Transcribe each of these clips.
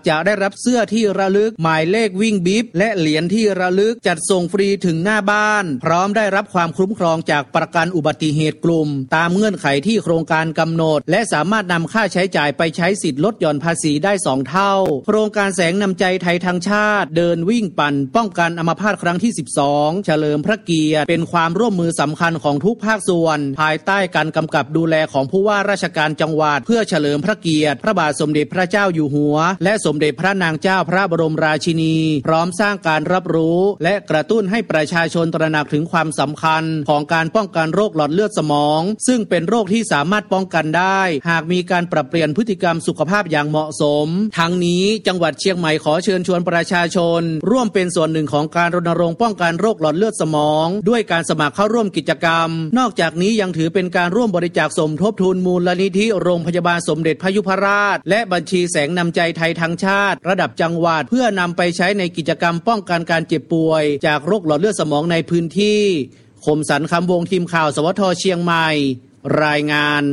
จะได้รับเสื้อที่ระลึกหมายเลขวิ่งบิ๊บและเหรียญที่ระลึกจัดส่งฟรีถึงหน้าบ้านพร้อมได้รับความคุ้มครองจากประกันอุบัติเหตุกลุ่มตามเงื่อนไขที่โครงการกำหนดและสามารถนำค่าใช้จ่ายไปใช้สิทธิลดหย่อนภาษีได้2เท่าโครงการแสงนำใจไทยทั้งชาติเดินวิ่งปั่นป้องกันอัมพาตครั้งที่12เฉลิมพระเกียรติเป็นความร่วมมือสำคัญของทุกภาคส่วนภายใต้การกำกับดูแลของผู้ว่าราชการจังหวัดเพื่อเฉลิมพระเกียรติพระบาทสมเด็จพระเจ้าอยู่หัวและสมเด็จพระนางเจ้าพระบรมราชินีพร้อมสร้างการรับรู้และกระตุ้นให้ประชาชนตระหนักถึงความสำคัญของการป้องกันโรคหลอดเลือดสมองซึ่งเป็นโรคที่สามารถป้องกันได้หากมีการปรับเปลี่ยนพฤติกรรมสุขภาพอย่างเหมาะสมทั้งนี้จังหวัดเชียงใหม่ขอเชิญชวนประชาชนร่วมเป็นส่วนหนึ่งของการรณรงค์ป้องกันโรคหลอดเลือดสมองด้วยการสมัครเข้าร่วมกิจกรรมนอกจากนี้ยังถือเป็นการร่วมบริจาคสมทบทุนมูลนิธิโรงพยาบาลสมเด็จพระยุพราชและบัญชีแสงนำใจไทยทั้งชาติระดับจังหวัดเพื่อนำไปใช้ในกิจกรรมป้องกันการเจ็บป่วยจากโรคหลอดเลือดสมองในพื้นที่คมสันต์คำวงทีมข่าวสวทเชียงใหม่รายงาน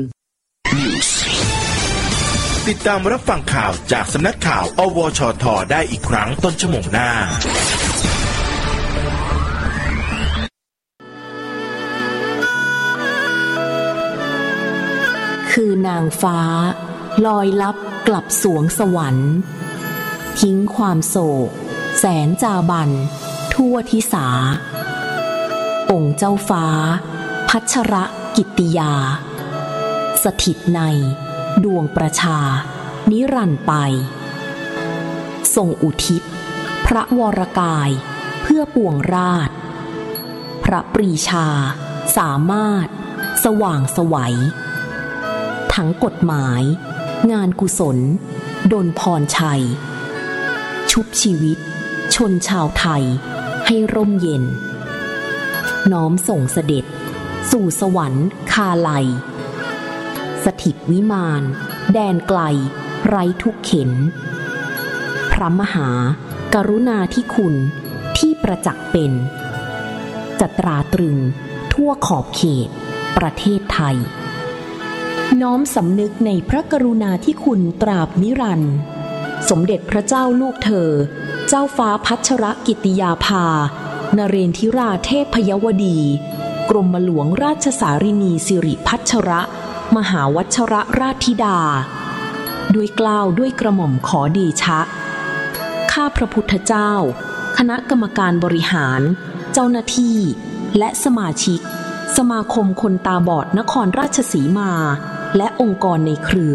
ติดตามรับฟังข่าวจากสำนักข่าวอวชทได้อีกครั้งต้นชั่วโมงหน้าคือนางฟ้าลอยลับกลับสวงสวรรค์ทิ้งความโศกแสนจาบันทั่วทิสาองค์เจ้าฟ้าพัชรกิตติยาสถิตในดวงประชานิรันดร์ไปทรงอุทิศพระวรกายเพื่อปวงราชพระปรีชาสามารถสว่างไสวทั้งกฎหมายงานกุศลดลพรชัยชุบชีวิตชนชาวไทยให้ร่มเย็นน้อมส่งเสด็จสู่สวรรค์คาไลสถิตวิมานแดนไกลไร้ทุกเข็ญพระมหากรุณาธิคุณที่ประจักษ์เป็นจะตราตรึงทั่วขอบเขตประเทศไทยน้อมสำนึกในพระกรุณาธิคุณตราบนิรันดร์สมเด็จพระเจ้าลูกเธอเจ้าฟ้าพัชรกิติยาภานเรนทิราเทพยวดีกรมหลวงราชสารินีสิริพัชรมหาวัชรราชธิดาด้วยเกล้าด้วยกระหม่อมขอเดชะข้าพระพุทธเจ้าคณะกรรมการบริหารเจ้าหน้าที่และสมาชิกสมาคมคนตาบอดนครราชสีมาและองค์กรในเครือ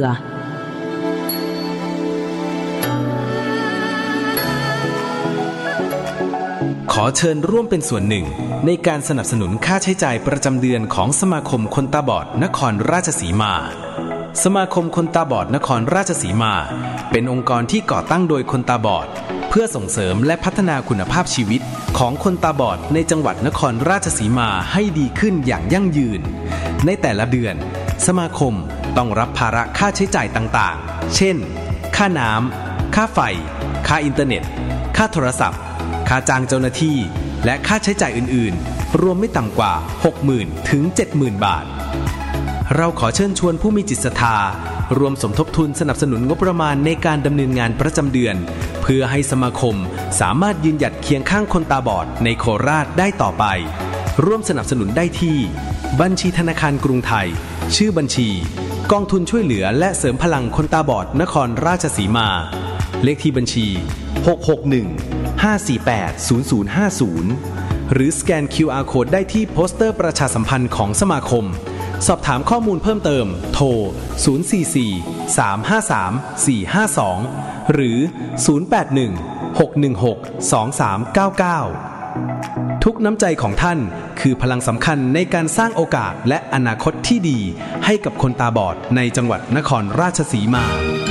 ขอเชิญร่วมเป็นส่วนหนึ่งในการสนับสนุนค่าใช้จ่ายประจำเดือนของสมาคมคนตาบอดนครราชสีมาสมาคมคนตาบอดนครราชสีมาเป็นองค์กรที่ก่อตั้งโดยคนตาบอดเพื่อส่งเสริมและพัฒนาคุณภาพชีวิตของคนตาบอดในจังหวัดนครราชสีมาให้ดีขึ้นอย่างยั่งยืนในแต่ละเดือนสมาคมต้องรับภาระค่าใช้จ่ายต่างๆเช่นค่าน้ำค่าไฟค่าอินเทอร์เน็ตค่าโทรศัพท์ค่าจ้างเจ้าหน้าที่และค่าใช้จ่ายอื่นๆรวมไม่ต่ำกว่า 60,000 ถึง 70,000 บาทเราขอเชิญชวนผู้มีจิตศรัทธารวมสมทบทุนสนับสนุนงบประมาณในการดำเนินงานประจำเดือนเพื่อให้สมาคมสามารถยืนหยัดเคียงข้างคนตาบอดในโคราชได้ต่อไปร่วมสนับสนุนได้ที่บัญชีธนาคารกรุงไทยชื่อบัญชีกองทุนช่วยเหลือและเสริมพลังคนตาบอดนครราชสีมาเลขที่บัญชี661-548-0050หรือสแกน QR Code ได้ที่โปสเตอร์ประชาสัมพันธ์ของสมาคมสอบถามข้อมูลเพิ่มเติมโทร044-353-452หรือ081-616-2399ทุกน้ำใจของท่านคือพลังสำคัญในการสร้างโอกาสและอนาคตที่ดีให้กับคนตาบอดในจังหวัดนครราชสีมา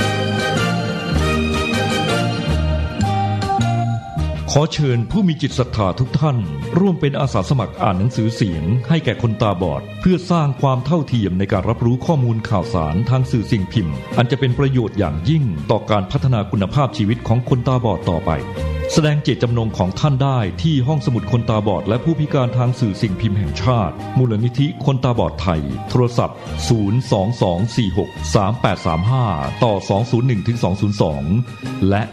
ขอเชิญผู้มีจิตศรัทธาทุกท่านร่วมเป็นอาสาสมัครอ่านหนังสือเสียงให้แก่คนตาบอดเพื่อสร้างความเท่าเทียมในการรับรู้ข้อมูลข่าวสารทางสื่อสิ่งพิมพ์อันจะเป็นประโยชน์อย่างยิ่งต่อการพัฒนาคุณภาพชีวิตของคนตาบอดต่อไปแสดงเจตจำนงของท่านได้ที่ห้องสมุดคนตาบอดและผู้พิการทางสื่อสิ่งพิมพ์แห่งชาติมูลนิธิคนตาบอดไทยโทรศัพท์022463835ต่อ201-202และ